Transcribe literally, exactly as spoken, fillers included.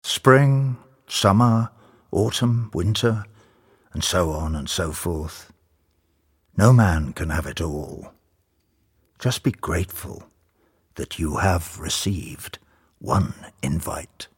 Spring, summer, autumn, winter, and so on and so forth. No man can have it all. Just be grateful that you have received one invite.